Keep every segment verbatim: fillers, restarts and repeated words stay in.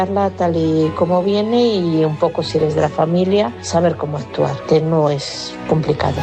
Tal y como viene y un poco si eres de la familia, saber cómo actuar, que no es complicado.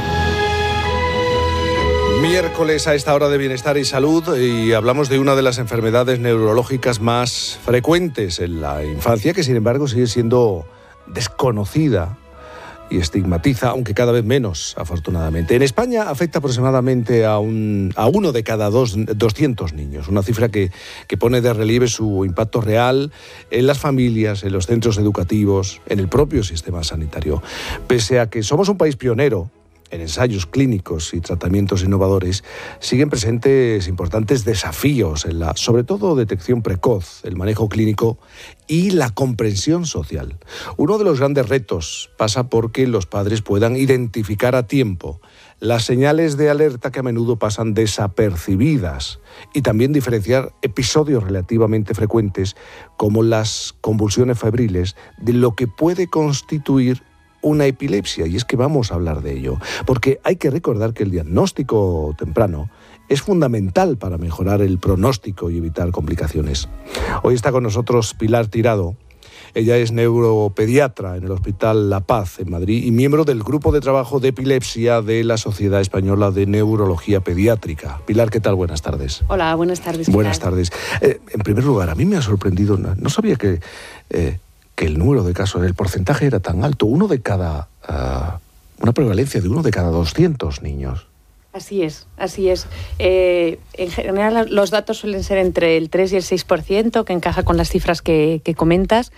Miércoles a esta hora de Bienestar y Salud y hablamos de una de las enfermedades neurológicas más frecuentes en la infancia, que sin embargo sigue siendo desconocida y estigmatiza, aunque cada vez menos, afortunadamente. En España afecta aproximadamente a, un, a uno de cada dos, doscientos niños, una cifra que, que pone de relieve su impacto real en las familias, en los centros educativos, en el propio sistema sanitario. Pese a que somos un país pionero en ensayos clínicos y tratamientos innovadores, siguen presentes importantes desafíos en la, sobre todo, detección precoz, el manejo clínico y la comprensión social. Uno de los grandes retos pasa por que los padres puedan identificar a tiempo las señales de alerta que a menudo pasan desapercibidas y también diferenciar episodios relativamente frecuentes como las convulsiones febriles de lo que puede constituir una epilepsia, y es que vamos a hablar de ello, porque hay que recordar que el diagnóstico temprano es fundamental para mejorar el pronóstico y evitar complicaciones. Hoy está con nosotros Pilar Tirado. Ella es neuropediatra en el Hospital La Paz, en Madrid, y miembro del Grupo de Trabajo de Epilepsia de la Sociedad Española de Neurología Pediátrica. Pilar, ¿qué tal? Buenas tardes. Hola, buenas tardes. Buenas tardes. Eh, en primer lugar, a mí me ha sorprendido, no, no sabía que... Eh, que el número de casos, el porcentaje era tan alto, uno de cada, uh, una prevalencia de uno de cada doscientos niños. Así es, así es. Eh, en general los datos suelen ser entre el tres y el seis por ciento, que encaja con las cifras que, que comentas.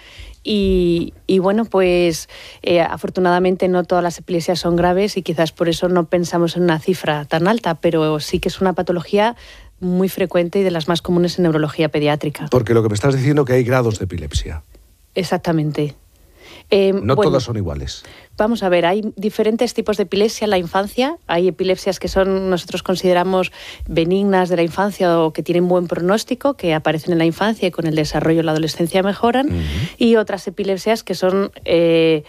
Y, y bueno, pues eh, afortunadamente no todas las epilepsias son graves y quizás por eso no pensamos en una cifra tan alta, pero sí que es una patología muy frecuente y de las más comunes en neurología pediátrica. Porque lo que me estás diciendo es que hay grados de epilepsia. Exactamente. Eh, no bueno, todas son iguales. Vamos a ver, hay diferentes tipos de epilepsia en la infancia. Hay epilepsias que son, nosotros consideramos benignas de la infancia o que tienen buen pronóstico, que aparecen en la infancia y con el desarrollo en la adolescencia mejoran. Uh-huh. Y otras epilepsias que son eh,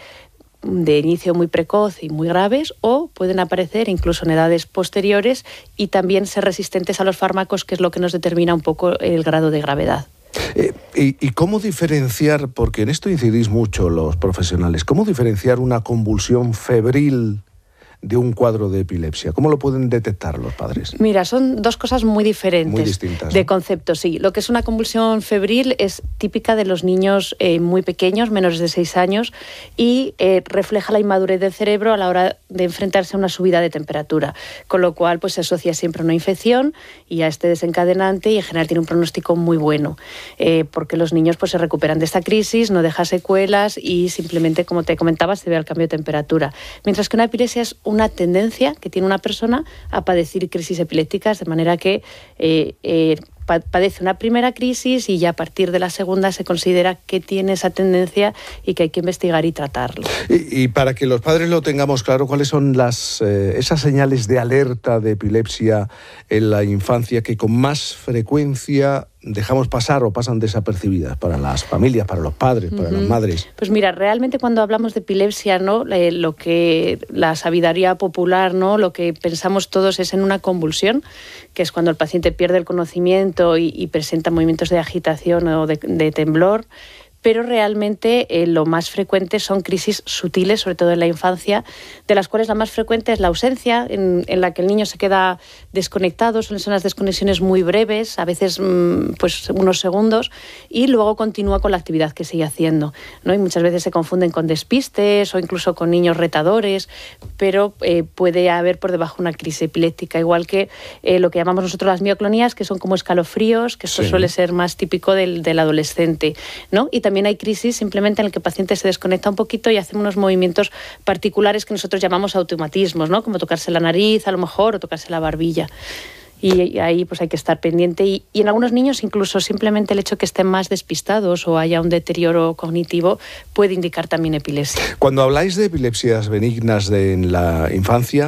de inicio muy precoz y muy graves, o pueden aparecer incluso en edades posteriores y también ser resistentes a los fármacos, que es lo que nos determina un poco el grado de gravedad. Eh, y, ¿Y cómo diferenciar, porque en esto incidís mucho los profesionales, cómo diferenciar una convulsión febril de un cuadro de epilepsia? ¿Cómo lo pueden detectar los padres? Mira, son dos cosas muy diferentes. Muy distintas, de ¿no? concepto, sí. Lo que es una convulsión febril es típica de los niños eh, muy pequeños, menores de seis años, y eh, refleja la inmadurez del cerebro a la hora de enfrentarse a una subida de temperatura, con lo cual pues, se asocia siempre a una infección y a este desencadenante, y en general tiene un pronóstico muy bueno, eh, porque los niños pues, se recuperan de esta crisis, no deja secuelas y simplemente, como te comentaba, se ve el cambio de temperatura. Mientras que una epilepsia es una tendencia que tiene una persona a padecer crisis epilépticas, de manera que eh, eh, padece una primera crisis y ya a partir de la segunda se considera que tiene esa tendencia y que hay que investigar y tratarlo. Y, y para que los padres lo tengamos claro, ¿cuáles son las eh, esas señales de alerta de epilepsia en la infancia que con más frecuencia dejamos pasar o pasan desapercibidas para las familias, para los padres, para uh-huh. las madres? Pues mira, realmente cuando hablamos de epilepsia, ¿no? Eh, lo que la sabiduría popular, ¿no? Lo que pensamos todos es en una convulsión, que es cuando el paciente pierde el conocimiento y, y presenta movimientos de agitación o de, de temblor. Pero realmente eh, lo más frecuente son crisis sutiles, sobre todo en la infancia, de las cuales la más frecuente es la ausencia, en, en la que el niño se queda desconectado, suelen ser unas desconexiones muy breves, a veces mmm, pues unos segundos, y luego continúa con la actividad que sigue haciendo, ¿no? Y muchas veces se confunden con despistes o incluso con niños retadores, pero eh, puede haber por debajo una crisis epiléptica, igual que eh, lo que llamamos nosotros las mioclonías, que son como escalofríos, que esto sí. suele ser más típico del, del adolescente, ¿no? Y también También hay crisis simplemente en el que el paciente se desconecta un poquito y hace unos movimientos particulares que nosotros llamamos automatismos, ¿no? Como tocarse la nariz a lo mejor o tocarse la barbilla. Y ahí pues hay que estar pendiente. Y, y en algunos niños incluso simplemente el hecho de que estén más despistados o haya un deterioro cognitivo puede indicar también epilepsia. Cuando habláis de epilepsias benignas de, en la infancia,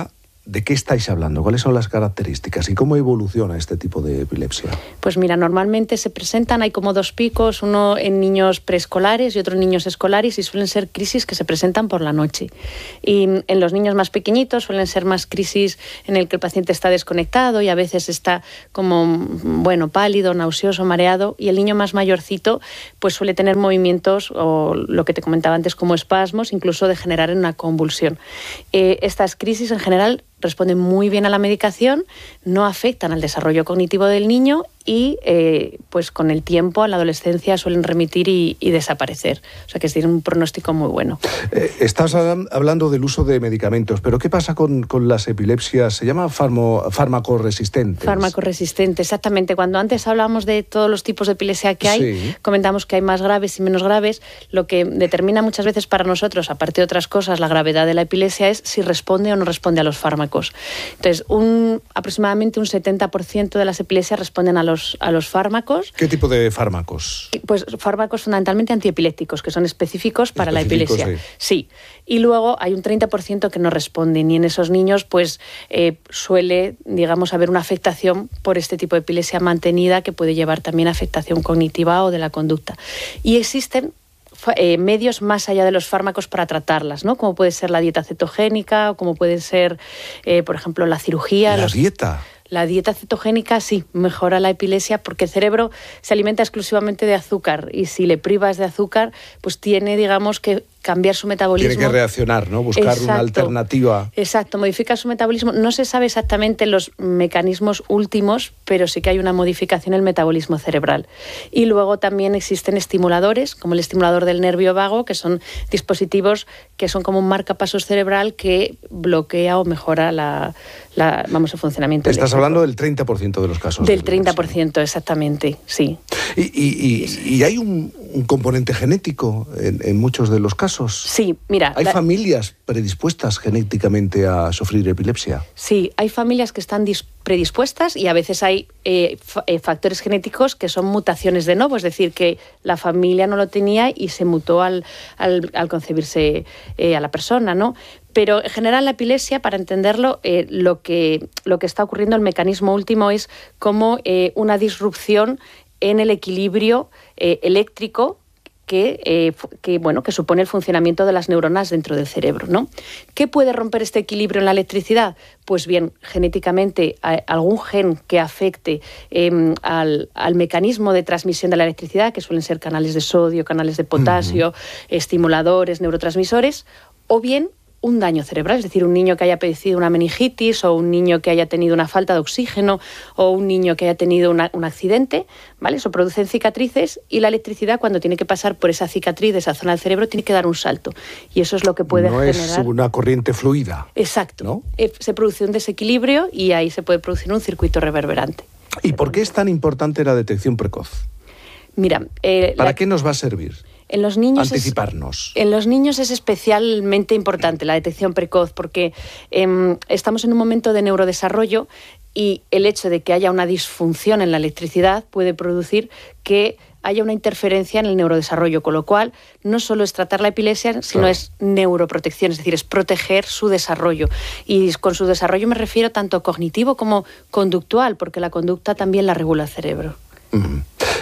¿de qué estáis hablando? ¿Cuáles son las características y cómo evoluciona este tipo de epilepsia? Pues mira, normalmente se presentan, hay como dos picos, uno en niños preescolares y otro en niños escolares, y suelen ser crisis que se presentan por la noche. Y en los niños más pequeñitos suelen ser más crisis en el que el paciente está desconectado y a veces está como, bueno, pálido, nauseoso, mareado, y el niño más mayorcito pues suele tener movimientos o lo que te comentaba antes como espasmos, incluso de generar en una convulsión. Eh, estas crisis en general responden muy bien a la medicación, no afectan al desarrollo cognitivo del niño y eh, pues con el tiempo a la adolescencia suelen remitir y, y desaparecer. O sea que tienen un pronóstico muy bueno. Eh, estás hablando del uso de medicamentos, pero ¿qué pasa con, con las epilepsias? Se llama farmo, fármacos resistentes. Fármacos resistentes, exactamente. Cuando antes hablábamos de todos los tipos de epilepsia que hay, sí. comentamos que hay más graves y menos graves. Lo que determina muchas veces para nosotros, aparte de otras cosas, la gravedad de la epilepsia es si responde o no responde a los fármacos. Entonces, un, aproximadamente un setenta por ciento de las epilepsias responden a los, a los fármacos. ¿Qué tipo de fármacos? Pues fármacos fundamentalmente antiepilépticos, que son específicos para Específicos, la epilepsia. Sí. sí. Y luego hay un treinta por ciento que no responden, y en esos niños pues eh, suele, digamos, haber una afectación por este tipo de epilepsia mantenida que puede llevar también a afectación cognitiva o de la conducta. Y existen Eh, medios más allá de los fármacos para tratarlas, ¿no? Como puede ser la dieta cetogénica o como puede ser, eh, por ejemplo, la cirugía. ¿La los... dieta? La dieta cetogénica sí, mejora la epilepsia porque el cerebro se alimenta exclusivamente de azúcar y si le privas de azúcar, pues tiene, digamos, que cambiar su metabolismo. Tiene que reaccionar, ¿no? Buscar Exacto. una alternativa. Exacto, modifica su metabolismo. No se sabe exactamente los mecanismos últimos, pero sí que hay una modificación en el metabolismo cerebral. Y luego también existen estimuladores, como el estimulador del nervio vago, que son dispositivos que son como un marcapasos cerebral que bloquea o mejora la, la, vamos, el funcionamiento. Estás hablando del treinta por ciento de los casos. Del treinta por ciento, exactamente, sí. ¿Y, y, y, y hay un, un componente genético en, en muchos de los casos? Sí, mira... ¿Hay la... familias predispuestas genéticamente a sufrir epilepsia? Sí, hay familias que están predispuestas y a veces hay eh, factores genéticos que son mutaciones de novo, es decir, que la familia no lo tenía y se mutó al, al, al concebirse eh, a la persona, ¿no? Pero en general la epilepsia, para entenderlo, eh, lo, que, lo que está ocurriendo, el mecanismo último es como eh, una disrupción en el equilibrio eh, eléctrico Que, eh, que, bueno, que supone el funcionamiento de las neuronas dentro del cerebro, ¿no? ¿Qué puede romper este equilibrio en la electricidad? Pues bien, genéticamente a, algún gen que afecte eh, al, al mecanismo de transmisión de la electricidad, que suelen ser canales de sodio, canales de potasio, uh-huh. estimuladores, neurotransmisores, o bien un daño cerebral, es decir, un niño que haya padecido una meningitis o un niño que haya tenido una falta de oxígeno o un niño que haya tenido una, un accidente, ¿vale? Eso producen cicatrices y la electricidad, cuando tiene que pasar por esa cicatriz de esa zona del cerebro, tiene que dar un salto. Y eso es lo que puede no generar... No es una corriente fluida. Exacto. ¿No? Eh, se produce un desequilibrio y ahí se puede producir un circuito reverberante. ¿Y por qué es tan importante la detección precoz? Mira... Eh, ¿Para la... qué nos va a servir? En los niños Anticiparnos. Es, en los niños es especialmente importante la detección precoz porque eh, estamos en un momento de neurodesarrollo y el hecho de que haya una disfunción en la electricidad puede producir que haya una interferencia en el neurodesarrollo, con lo cual no solo es tratar la epilepsia, sino claro. es neuroprotección, es decir, es proteger su desarrollo. Y con su desarrollo me refiero tanto cognitivo como conductual, porque la conducta también la regula el cerebro. Uh-huh.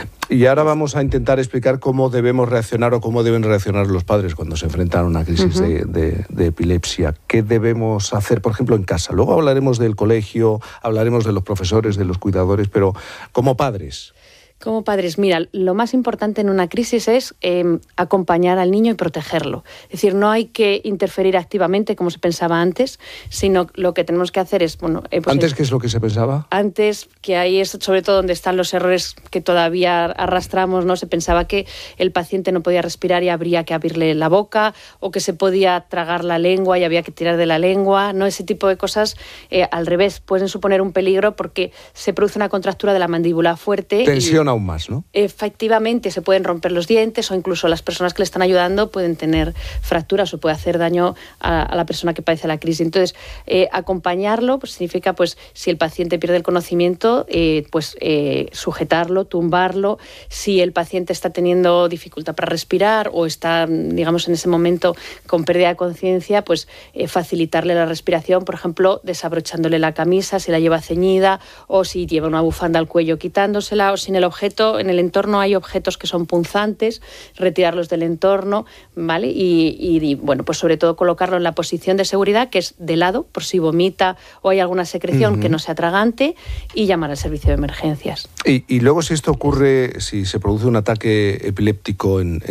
Y ahora vamos a intentar explicar cómo debemos reaccionar o cómo deben reaccionar los padres cuando se enfrentan a una crisis uh-huh. de, de, de epilepsia. ¿Qué debemos hacer, por ejemplo, en casa? Luego hablaremos del colegio, hablaremos de los profesores, de los cuidadores, pero como padres... Como padres, mira, lo más importante en una crisis es eh, acompañar al niño y protegerlo. Es decir, no hay que interferir activamente como se pensaba antes, sino lo que tenemos que hacer es... bueno, eh, pues ¿Antes es, qué es lo que se pensaba? Antes, que ahí es sobre todo donde están los errores que todavía arrastramos, ¿no? Se pensaba que el paciente no podía respirar y habría que abrirle la boca, o que se podía tragar la lengua y había que tirar de la lengua, ¿no? Ese tipo de cosas, eh, al revés, pueden suponer un peligro porque se produce una contractura de la mandíbula fuerte. Tensión y, aún más, ¿no? Efectivamente, se pueden romper los dientes o incluso las personas que le están ayudando pueden tener fracturas o puede hacer daño a, a la persona que padece la crisis. Entonces, eh, acompañarlo pues, significa, pues, si el paciente pierde el conocimiento, eh, pues eh, sujetarlo, tumbarlo. Si el paciente está teniendo dificultad para respirar o está, digamos, en ese momento con pérdida de conciencia, pues eh, facilitarle la respiración, por ejemplo, desabrochándole la camisa si la lleva ceñida, o si lleva una bufanda al cuello quitándosela, o si en el objeto, en el entorno hay objetos que son punzantes, retirarlos del entorno, ¿vale? Y, y, y bueno, pues sobre todo colocarlo en la posición de seguridad, que es de lado, por si vomita o hay alguna secreción uh-huh. que no sea tragante, y llamar al servicio de emergencias. Y, y luego, si esto ocurre, si se produce un ataque epiléptico en,